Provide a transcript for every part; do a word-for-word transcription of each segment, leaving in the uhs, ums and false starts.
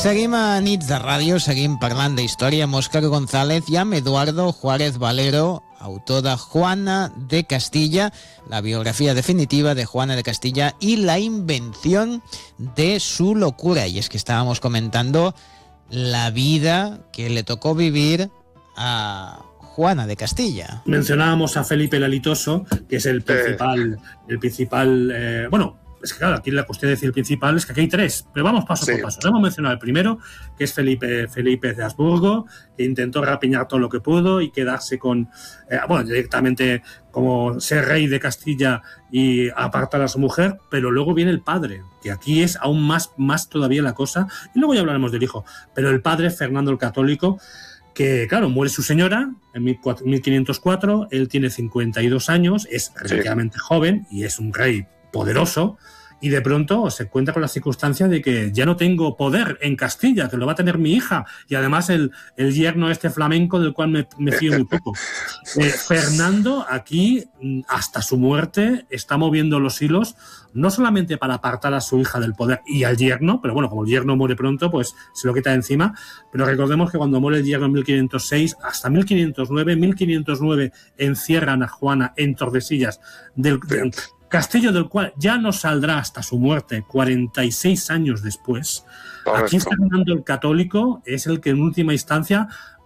Seguim a Nits de Ràdio, seguim parlant d'història amb Òscar González i amb Eduardo Juárez Valero, autor de Juana de Castilla, la biografía definitiva de Juana de Castilla y la invención de su locura. Y es que estábamos comentando la vida que le tocó vivir a Juana de Castilla. Mencionábamos a Felipe el Alitoso, que es el principal, el principal, eh, bueno, es que claro, aquí la cuestión de decir el principal es que aquí hay tres, pero vamos paso sí. por paso. Hemos mencionado el primero, que es Felipe, Felipe de Habsburgo, que intentó rapiñar todo lo que pudo y quedarse con, eh, bueno, directamente como ser rey de Castilla y apartar a su mujer, pero luego viene el padre, que aquí es aún más, más todavía la cosa, y luego ya hablaremos del hijo, pero el padre, Fernando el Católico, que claro, muere su señora en mil quinientos cuatro, él tiene cincuenta y dos años, es relativamente sí. joven y es un rey poderoso, y de pronto se encuentra con la circunstancia de que ya no tengo poder en Castilla, que lo va a tener mi hija, y además el, el yerno este flamenco del cual me, me fío muy poco. Eh, Fernando aquí, hasta su muerte, está moviendo los hilos, no solamente para apartar a su hija del poder y al yerno, pero bueno, como el yerno muere pronto, pues se lo quita de encima, pero recordemos que cuando muere el yerno en mil quinientos seis, hasta mil quinientos nueve, mil quinientos nueve encierran a Juana en Tordesillas del... del Castillo del cual ya no saldrá hasta su muerte cuarenta y seis años después. Correcto. Aquí Fernando el Católico es el que en última instancia,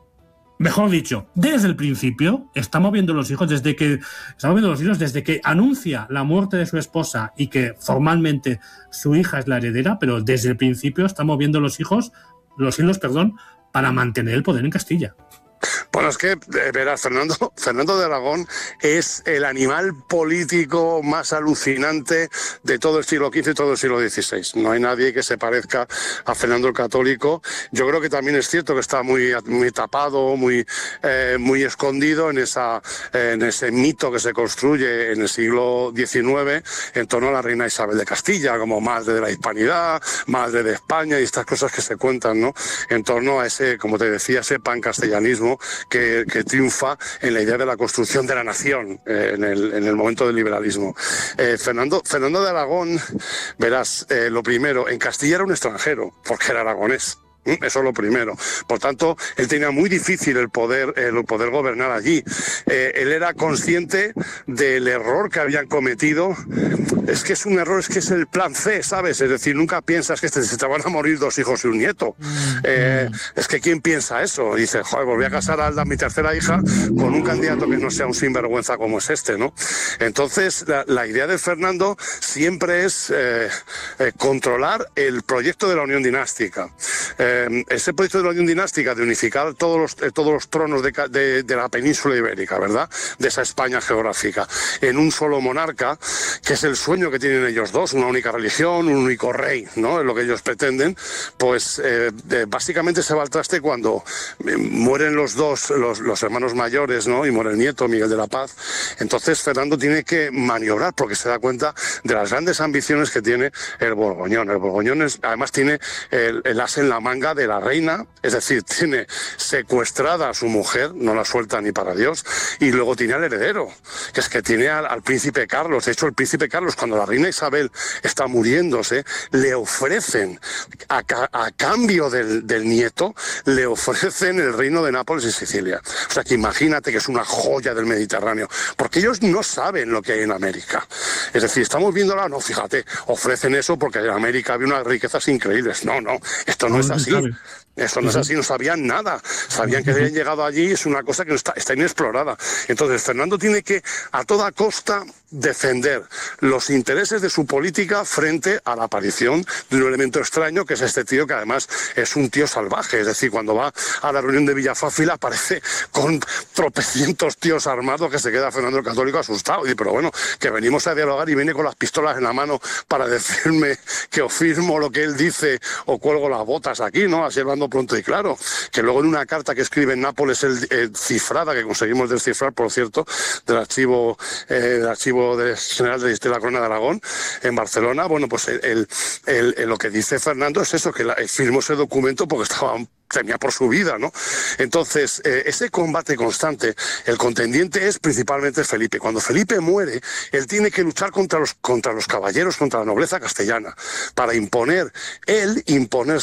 mejor dicho, desde el principio está moviendo los hijos, desde que está moviendo los hilos desde que anuncia la muerte de su esposa y que formalmente su hija es la heredera, pero desde el principio está moviendo los hijos, los hilos, perdón, para mantener el poder en Castilla. Bueno, es que, eh, verás, Fernando, Fernando de Aragón es el animal político más alucinante de todo el siglo quince y todo el siglo dieciséis. No hay nadie que se parezca a Fernando el Católico. Yo creo que también es cierto que está muy, muy tapado, muy, eh, muy escondido en, esa, eh, en ese mito que se construye en el siglo diecinueve en torno a la reina Isabel de Castilla, como madre de la hispanidad, madre de España, y estas cosas que se cuentan, ¿no?, en torno a ese, como te decía, ese pancastellanismo Que, que triunfa en la idea de la construcción de la nación eh, en, el, en el momento del liberalismo. Eh, Fernando, Fernando de Aragón, verás, eh, lo primero, en Castilla era un extranjero, porque era aragonés. Eso es lo primero. Por tanto, él tenía muy difícil el poder, el poder gobernar allí. Eh, él era consciente del error que habían cometido. Es que es un error, es que es el plan C, ¿sabes? Es decir, nunca piensas que se te van a morir dos hijos y un nieto. Eh, es que ¿quién piensa eso? Dice, joder, volví a casar a mi tercera hija con un candidato que no sea un sinvergüenza como es este, ¿no? Entonces, la, la idea de Fernando siempre es eh, eh, controlar el proyecto de la unión dinástica. Eh, ese proyecto de la unión dinástica de unificar todos los, eh, todos los tronos de, de, de la península ibérica, ¿verdad?, de esa España geográfica, en un solo monarca, que es el sueño que tienen ellos dos, una única religión, un único rey, ¿no?, es lo que ellos pretenden. Pues eh, eh, básicamente se va al traste cuando eh, mueren los dos, los, los hermanos mayores, ¿no?, y muere el nieto, Miguel de la Paz. Entonces Fernando tiene que maniobrar porque se da cuenta de las grandes ambiciones que tiene el Borgoñón. El Borgoñón es, además tiene el, el as en la manga de la reina, es decir, tiene secuestrada a su mujer, no la suelta ni para Dios, y luego tiene al heredero, que es que tiene al, al príncipe Carlos. De hecho, el príncipe Carlos, cuando la reina Isabel está muriéndose, le ofrecen, a, a cambio del, del nieto, le ofrecen el reino de Nápoles y Sicilia. O sea, que imagínate que es una joya del Mediterráneo, porque ellos no saben lo que hay en América. Es decir, estamos viéndola, no, fíjate, ofrecen eso porque en América había unas riquezas increíbles. No, no, esto no es así. Esto no es así, no sabían nada. Sabían que habían llegado allí, es una cosa que está, está inexplorada. Entonces, Fernando tiene que, a toda costa, defender los intereses de su política frente a la aparición de un elemento extraño, que es este tío, que además es un tío salvaje. Es decir, cuando va a la reunión de Villafáfila aparece con tropecientos tíos armados, que se queda Fernando el Católico asustado. Y pero bueno, que venimos a dialogar y viene con las pistolas en la mano para decirme que o firmo lo que él dice o cuelgo las botas aquí, ¿no? Así hablando pronto y claro. Que luego en una carta que escribe en Nápoles, el, el cifrada, que conseguimos descifrar, por cierto, del archivo, eh, del archivo de general de la Corona de Aragón en Barcelona, bueno, pues el, el, el, el, lo que dice Fernando es eso, que la, firmó ese documento porque estaba temía por su vida, ¿no? Entonces, eh, ese combate constante, el contendiente es principalmente Felipe. Cuando Felipe muere, él tiene que luchar contra los, contra los caballeros, contra la nobleza castellana, para imponer, él imponerse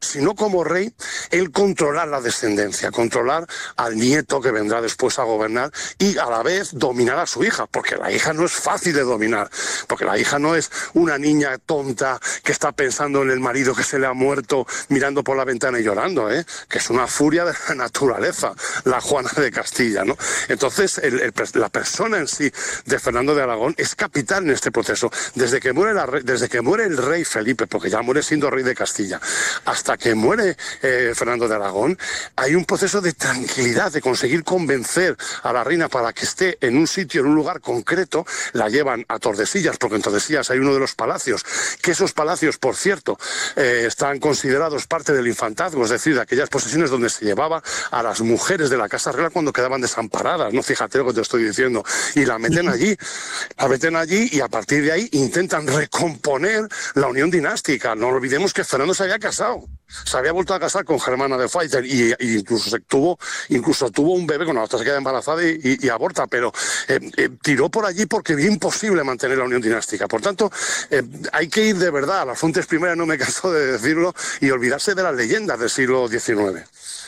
sino como rey, el controlar la descendencia, controlar al nieto que vendrá después a gobernar y a la vez dominar a su hija, porque la hija no es fácil de dominar, porque la hija no es una niña tonta que está pensando en el marido que se le ha muerto mirando por la ventana y llorando, ¿eh? Que es una furia de la naturaleza, la Juana de Castilla, ¿no? Entonces, el, el, la persona en sí de Fernando de Aragón es capital en este proceso. Desde que muere, la, desde que muere el rey Felipe, porque ya muere siendo rey de Castilla, hasta que muere eh, Fernando de Aragón, hay un proceso de tranquilidad, de conseguir convencer a la reina para que esté en un sitio, en un lugar concreto. La llevan a Tordesillas, porque en Tordesillas hay uno de los palacios, que esos palacios, por cierto, eh, están considerados parte del infantazgo, es decir, de aquellas posesiones donde se llevaba a las mujeres de la Casa Real cuando quedaban desamparadas, no, fíjate lo que te estoy diciendo, y la meten allí, la meten allí y a partir de ahí intentan recomponer la unión dinástica. No olvidemos que Fernando se había casado, se había vuelto a casar con Germana de Pfalz y, y incluso se tuvo, incluso tuvo un bebé con la otra, se queda embarazada y, y, y aborta, pero eh, eh, tiró por allí porque vio imposible mantener la unión dinástica. Por tanto, eh, hay que ir de verdad a las fuentes primeras, no me canso de decirlo, y olvidarse de las leyendas del siglo diecinueve.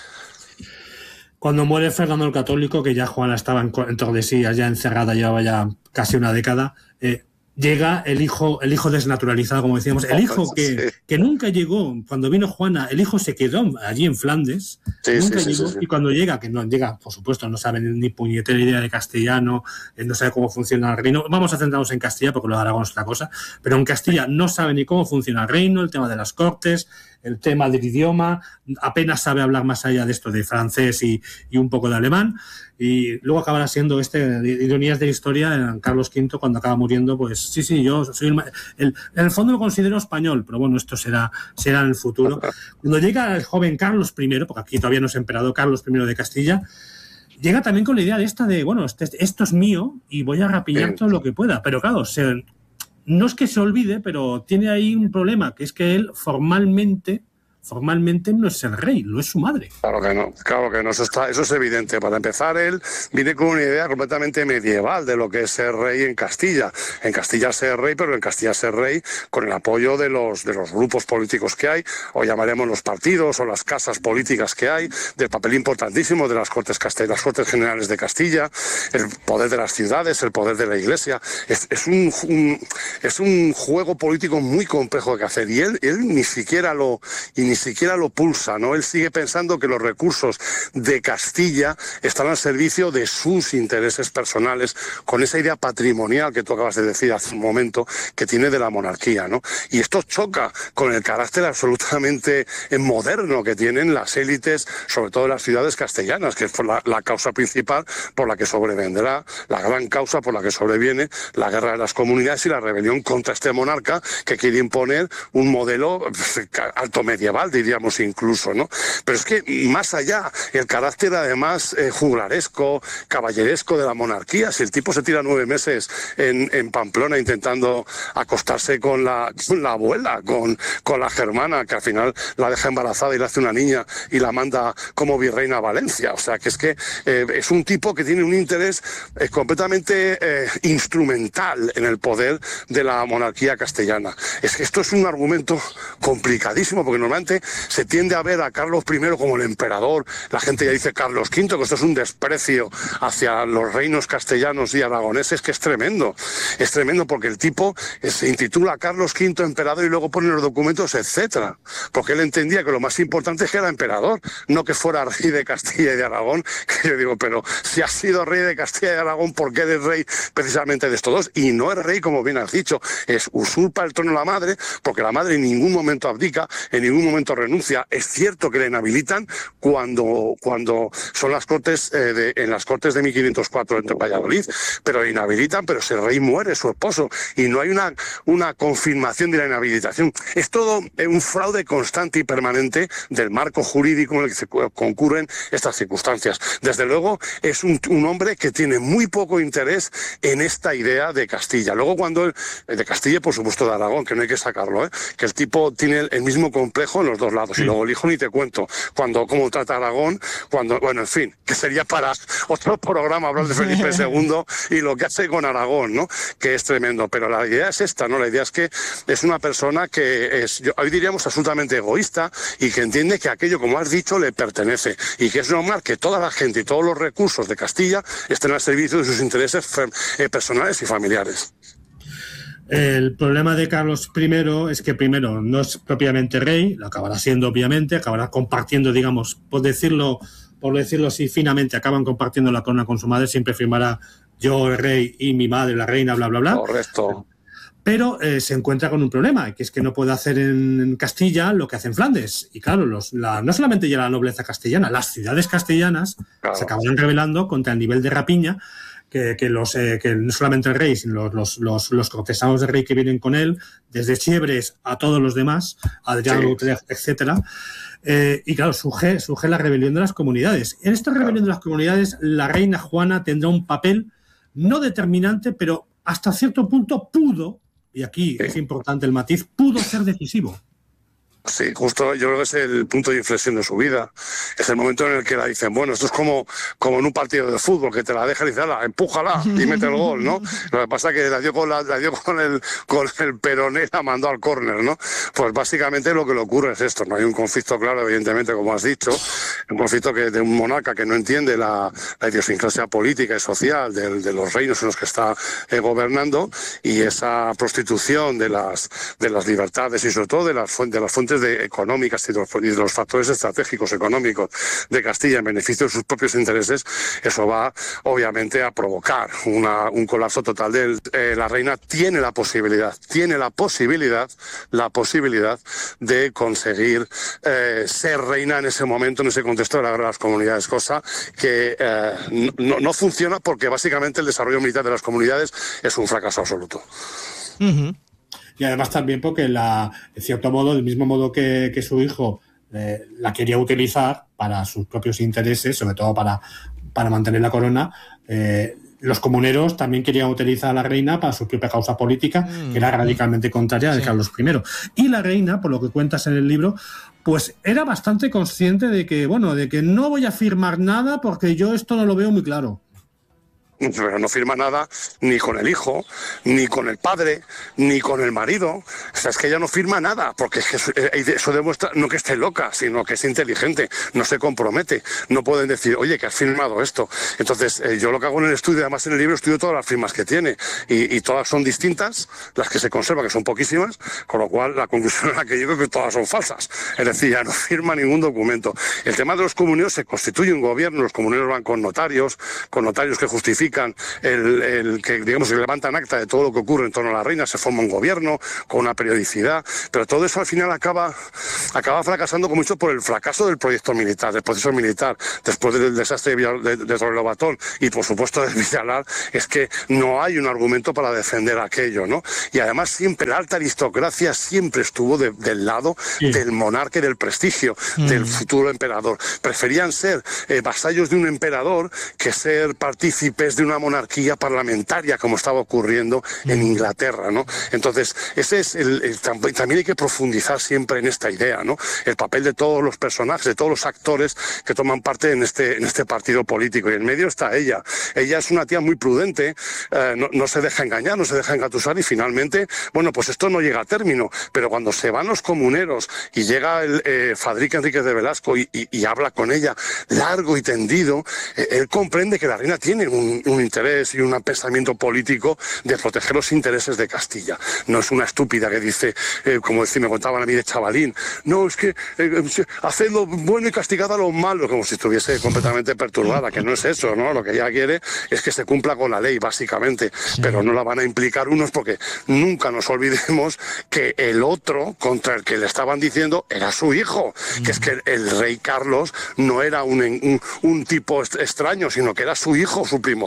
Cuando muere Fernando el Católico, que ya Juana estaba en, en Tordesillas, ya encerrada, llevaba ya casi una década, eh, llega el hijo, el hijo desnaturalizado, como decíamos, el hijo que, que nunca llegó, cuando vino Juana, el hijo se quedó allí en Flandes, sí, nunca sí, llegó, sí, sí. Y cuando llega, que no llega, por supuesto, no sabe ni puñetera idea de castellano, no sabe cómo funciona el reino, vamos a centrarnos en Castilla, porque lo de Aragón es otra cosa, pero en Castilla no sabe ni cómo funciona el reino, el tema de las cortes, el tema del idioma, apenas sabe hablar más allá de esto de francés y, y un poco de alemán, y luego acabará siendo este, ironías de la historia, en Carlos quinto, cuando acaba muriendo, pues sí, sí, yo soy el, el en el fondo lo considero español, pero bueno, esto será, será en el futuro. Cuando llega el joven Carlos primero, porque aquí todavía no es emperador, Carlos primero de Castilla, llega también con la idea de esta de, bueno, este, esto es mío y voy a rapillar todo lo que pueda, pero claro, se, no es que se olvide, pero tiene ahí un problema, que es que él formalmente... formalmente no es el rey, lo es su madre. Claro que no, claro que no, eso, está, eso es evidente. Para empezar, él viene con una idea completamente medieval de lo que es ser rey en Castilla. En Castilla ser rey, pero en Castilla ser rey con el apoyo de los, de los grupos políticos que hay, o llamaremos los partidos o las casas políticas que hay, del papel importantísimo de las Cortes, Cast- las Cortes Generales de Castilla, el poder de las ciudades, el poder de la Iglesia. Es, es, un, un, es un juego político muy complejo que hacer, y él, él ni siquiera lo... Y ni siquiera lo pulsa, ¿no? Él sigue pensando que los recursos de Castilla están al servicio de sus intereses personales, con esa idea patrimonial que tú acabas de decir hace un momento, que tiene de la monarquía, ¿no? Y esto choca con el carácter absolutamente moderno que tienen las élites, sobre todo en las ciudades castellanas, que es la, la causa principal por la que sobrevendrá, la gran causa por la que sobreviene la guerra de las comunidades y la rebelión contra este monarca que quiere imponer un modelo alto medieval, diríamos incluso, ¿no? Pero es que más allá, el carácter además eh, juglaresco, caballeresco de la monarquía, si el tipo se tira nueve meses en, en Pamplona intentando acostarse con la, con la abuela, con, con la Germana, que al final la deja embarazada y le hace una niña y la manda como virreina a Valencia, o sea que es que eh, es un tipo que tiene un interés eh, completamente eh, instrumental en el poder de la monarquía castellana. Es que esto es un argumento complicadísimo, porque normalmente se tiende a ver a Carlos primero como el emperador, la gente ya dice Carlos quinto, que esto es un desprecio hacia los reinos castellanos y aragoneses que es tremendo, es tremendo porque el tipo se intitula Carlos quinto emperador y luego pone los documentos etcétera, porque él entendía que lo más importante es que era emperador, no que fuera rey de Castilla y de Aragón, que yo digo, pero si has sido rey de Castilla y de Aragón, ¿por qué eres rey precisamente de estos dos? Y no es rey, como bien has dicho, es usurpa el trono la madre, porque la madre en ningún momento abdica, en ningún momento renuncia. Es cierto que le inhabilitan cuando, cuando son las cortes eh, de, en las cortes de mil quinientos cuatro en Valladolid, pero le inhabilitan, pero si el rey muere, su esposo, y no hay una, una confirmación de la inhabilitación. Es todo un fraude constante y permanente del marco jurídico en el que se concurren estas circunstancias. Desde luego es un, un hombre que tiene muy poco interés en esta idea de Castilla. Luego cuando él, de Castilla, por supuesto de Aragón, que no hay que sacarlo, ¿eh? Que el tipo tiene el mismo complejo en los los dos lados. Sí. Y luego el hijo ni te cuento, cuando cómo trata a Aragón, cuando, bueno, en fin, que sería para otro programa hablar de Felipe segundo y lo que hace con Aragón, ¿no? Que es tremendo. Pero la idea es esta, ¿no? La idea es que es una persona que es, yo, hoy diríamos, absolutamente egoísta y que entiende que aquello, como has dicho, le pertenece y que es normal que toda la gente y todos los recursos de Castilla estén al servicio de sus intereses eh, personales y familiares. El problema de Carlos primero es que primero no es propiamente rey, lo acabará siendo obviamente, acabará compartiendo, digamos, por decirlo, por decirlo así finamente, acaban compartiendo la corona con su madre, siempre firmará yo el rey y mi madre la reina, bla, bla, bla. Correcto. Pero eh, se encuentra con un problema, que es que no puede hacer en Castilla lo que hace en Flandes. Y claro, los, la, no solamente ya la nobleza castellana, las ciudades castellanas claro. se acabarán rebelando contra el nivel de rapiña que, que, los, eh, que no solamente el rey, sino los, los, los, los cortesanos del rey que vienen con él, desde Chiebres a todos los demás, Adriano, sí. etcétera. Eh, y claro, surge, surge la rebelión de las comunidades. En esta rebelión claro. de las comunidades, la reina Juana tendrá un papel no determinante, pero hasta cierto punto pudo, y aquí sí. es importante el matiz, pudo ser decisivo. Sí, justo yo creo que es el punto de inflexión de su vida. Es el momento en el que la dicen, bueno, esto es como, como en un partido de fútbol, que te la dejan y dices, ala, empújala y mete el gol, ¿no? Lo que pasa es que la dio con, la, la dio con el con el peroné, la mandó al córner, ¿no? Pues básicamente lo que le ocurre es esto, no hay un conflicto claro, evidentemente, como has dicho, un conflicto que de un monarca que no entiende la, la idiosincrasia política y social de, de los reinos en los que está eh, gobernando, y esa prostitución de las, de las libertades y sobre todo de las, de las fuentes de económicas y de, los, y de los factores estratégicos económicos de Castilla en beneficio de sus propios intereses, eso va obviamente a provocar una, un colapso total de eh, la reina tiene la posibilidad, tiene la posibilidad, la posibilidad de conseguir eh, ser reina en ese momento, en ese contexto de la guerra de las comunidades, cosa que eh, no, no funciona porque básicamente el desarrollo militar de las comunidades es un fracaso absoluto. Uh-huh. Y además también porque, la, de cierto modo, del mismo modo que, que su hijo eh, la quería utilizar para sus propios intereses, sobre todo para, para mantener la corona, eh, los comuneros también querían utilizar a la reina para su propia causa política, mm. que era radicalmente contraria sí. de Carlos primero. Y la reina, por lo que cuentas en el libro, pues era bastante consciente de que, bueno, de que no voy a firmar nada porque yo esto no lo veo muy claro. Pero no firma nada ni con el hijo, ni con el padre, ni con el marido. O sea, es que ella no firma nada, porque es que eso, eso demuestra no que esté loca, sino que es inteligente, no se compromete. No pueden decir, oye, que has firmado esto. Entonces, eh, yo lo que hago en el estudio, además en el libro, estudio todas las firmas que tiene, y, y todas son distintas, las que se conservan, que son poquísimas, con lo cual la conclusión es la que yo creo que todas son falsas. Es decir, ya no firma ningún documento. El tema de los comuneros, se constituye un gobierno, los comuneros van con notarios, con notarios que justifican El, el que digamos que levantan acta de todo lo que ocurre en torno a la reina, se forma un gobierno con una periodicidad, pero todo eso al final acaba acaba fracasando como mucho por el fracaso del proyecto militar, del proceso militar, después del desastre de, de, de Torrelobatón y por supuesto de Villalar, es que no hay un argumento para defender aquello, ¿no? Y además siempre la alta aristocracia siempre estuvo de, del lado sí. del monarca y del prestigio, mm. del futuro emperador. Preferían ser eh, vasallos de un emperador que ser partícipes de una monarquía parlamentaria, como estaba ocurriendo en Inglaterra, ¿no? Entonces, ese es el, el, también hay que profundizar siempre en esta idea, ¿no? El papel de todos los personajes, de todos los actores que toman parte en este, en este partido político. Y en medio está ella. Ella es una tía muy prudente, eh, no, no se deja engañar, no se deja engatusar y finalmente, bueno, pues esto no llega a término. Pero cuando se van los comuneros y llega el eh, Fadrique Enríquez de Velasco y, y, y habla con ella largo y tendido, eh, él comprende que la reina tiene un, un un interés y un pensamiento político de proteger los intereses de Castilla. No es una estúpida que dice, eh, como decía, me contaban a mí de chavalín, no, es que eh, haced lo bueno y castigad a lo malo, como si estuviese completamente perturbada, que no es eso, ¿no? Lo que ella quiere es que se cumpla con la ley, básicamente, sí. pero no la van a implicar unos porque nunca nos olvidemos que el otro contra el que le estaban diciendo era su hijo, mm. que es que el rey Carlos no era un, un, un tipo extraño, sino que era su hijo, su primogénito.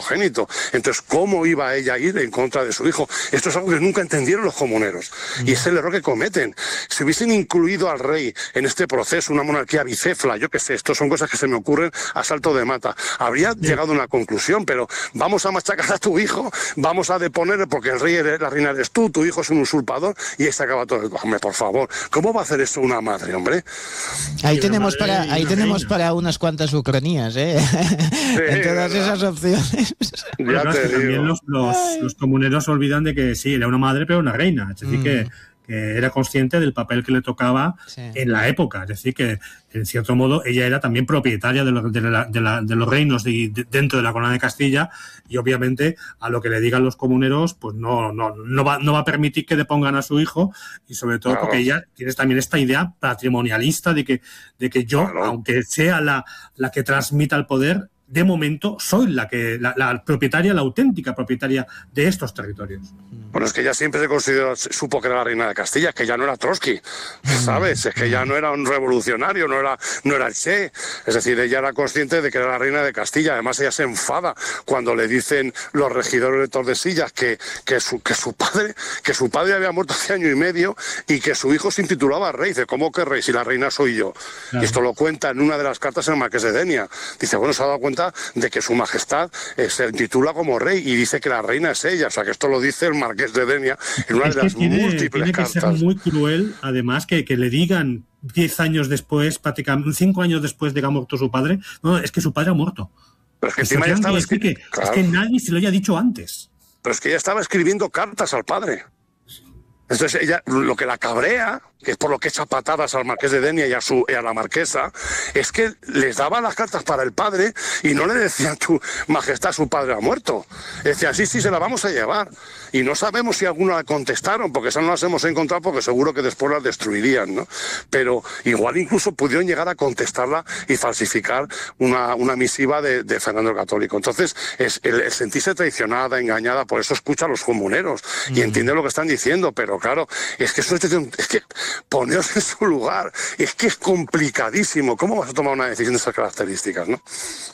primogénito. Entonces, ¿cómo iba ella a ir en contra de su hijo? Esto es algo que nunca entendieron los comuneros. Y es el error que cometen. Si hubiesen incluido al rey en este proceso, una monarquía bicéfala, yo qué sé, esto son cosas que se me ocurren a salto de mata, habría sí. llegado a una conclusión, pero vamos a machacar a tu hijo, vamos a deponer porque el rey eres, la reina eres tú, tu hijo es un usurpador, y ahí se acaba todo. Hombre, por favor, ¿cómo va a hacer eso una madre, hombre? Ahí tenemos para ahí tenemos para unas cuantas ucronías, ¿eh? Sí, en todas ¿verdad? Esas opciones. Bueno, claro, es que también los, los, los comuneros olvidan de que sí, era una madre, pero una reina. Es decir, mm. que, que era consciente del papel que le tocaba sí. en la época. Es decir, que en cierto modo ella era también propietaria de, lo, de, la, de, la, de los reinos de, de, dentro de la corona de Castilla, y obviamente a lo que le digan los comuneros pues no, no, no, va, no va a permitir que depongan a su hijo, y sobre todo claro. porque ella tiene también esta idea patrimonialista de que, de que yo, claro. aunque sea la, la que transmita el poder, de momento soy la que la, la propietaria, la auténtica propietaria de estos territorios. Bueno, es que ella siempre se consideró, supo que era la reina de Castilla, que ya no era Trotsky, ¿sabes? Es que ya no era un revolucionario, no era, no era el Che. Es decir, ella era consciente de que era la reina de Castilla. Además, ella se enfada cuando le dicen los regidores de Tordesillas que, que, su, que, su padre, que su padre había muerto hace año y medio y que su hijo se intitulaba rey. Dice, ¿cómo que rey? Si la reina soy yo. Claro. Y esto lo cuenta en una de las cartas en Marqués de Denia. Dice, bueno, se ha dado cuenta de que su majestad eh, se titula como rey y dice que la reina es ella. O sea, que esto lo dice el Marqués de Denia en una es de las tiene, múltiples tiene cartas. Tiene que ser muy cruel, además, que, que le digan diez años después, prácticamente cinco años después de que ha muerto su padre, no, es que su padre ha muerto. Pero es que encima ya estaba es que, que, claro. es que nadie se lo haya dicho antes. Pero es que ella estaba escribiendo cartas al padre. Entonces ella, lo que la cabrea, que es por lo que echa patadas al Marqués de Denia y a, su, y a la marquesa, es que les daban las cartas para el padre y no le decían, tu majestad, su padre ha muerto. Decían, sí, sí, se la vamos a llevar. Y no sabemos si alguna la contestaron, porque esas no las hemos encontrado, porque seguro que después las destruirían, ¿no? Pero igual incluso pudieron llegar a contestarla y falsificar una, una misiva de, de Fernando el Católico. Entonces, es el, el sentirse traicionada, engañada, por eso escucha a los comuneros y mm. entiende lo que están diciendo, pero claro, es que eso es, es que poneos en su lugar, es que es complicadísimo. ¿Cómo vas a tomar una decisión de esas características, no?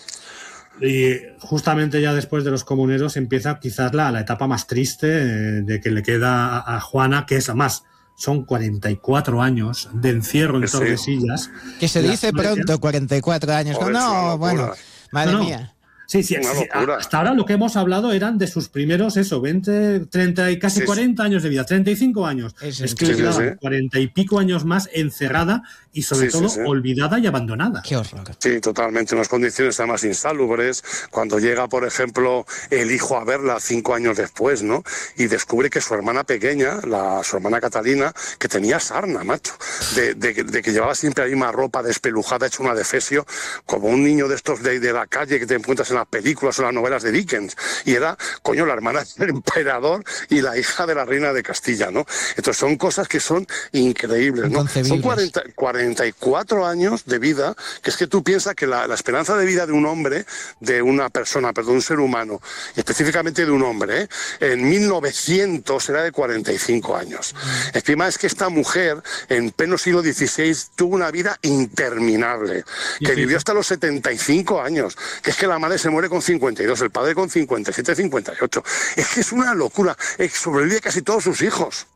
Y justamente ya después de los comuneros empieza quizás la, la etapa más triste eh, de que le queda a, a Juana, que es más, son cuarenta y cuatro años de encierro en sí. Tordesillas. Que se dice la, pronto, cuarenta y cuatro años. Joder, no, no bueno, madre no, no. mía. Sí, sí, sí, hasta ahora lo que hemos hablado eran de sus primeros, eso, veinte, treinta y casi sí, cuarenta años de vida, treinta y cinco años. Sí, es que sí, sí, sí. cuarenta y pico años más encerrada y sobre sí, todo sí, sí. olvidada y abandonada. Qué horror. Sí, totalmente, unas condiciones además insalubres. Cuando llega, por ejemplo, el hijo a verla cinco años después, ¿no? Y descubre que su hermana pequeña, la, su hermana Catalina, que tenía sarna, macho, de, de, de que llevaba siempre la misma ropa despelujada, hecha una defesio, como un niño de estos de, de la calle que te encuentras en las películas o las novelas de Dickens, y era, coño, la hermana del emperador y la hija de la reina de Castilla, ¿no? Entonces son cosas que son increíbles, ¿no? Son cuarenta, cuarenta y cuatro años de vida, que es que tú piensas que la, la esperanza de vida de un hombre, de una persona, perdón, un ser humano, y específicamente de un hombre, ¿eh? en mil novecientos era de cuarenta y cinco años. Mm. El tema es que esta mujer, en pleno siglo dieciséis, tuvo una vida interminable, que sí, vivió hasta los setenta y cinco años, que es que la madre se muere con cincuenta y dos, el padre con cincuenta y siete, cincuenta y ocho. Es que es una locura. Es que sobrevive casi todos sus hijos.